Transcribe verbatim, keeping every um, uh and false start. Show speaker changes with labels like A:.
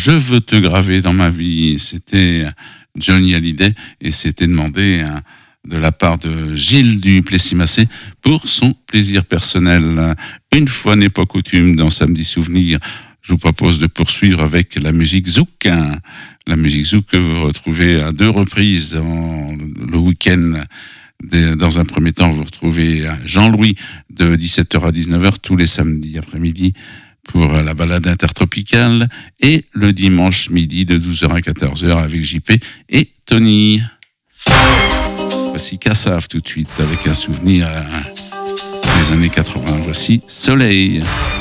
A: Je veux te graver dans ma vie. C'était Johnny Hallyday et c'était demandé hein, de la part de Gilles du Plessis-Massé pour son plaisir personnel. Une fois n'est pas coutume dans Samedi Souvenir, je vous propose de poursuivre avec la musique zouk. La musique zouk que vous retrouvez à deux reprises en, le week-end. Dans un premier temps, vous retrouvez Jean-Louis de dix-sept heures à dix-neuf heures tous les samedis après-midi pour la balade intertropicale et le dimanche midi de douze heures à quatorze heures avec J P et Tony. Voici Kassav tout de suite avec un souvenir des années quatre-vingts. Voici Soleil.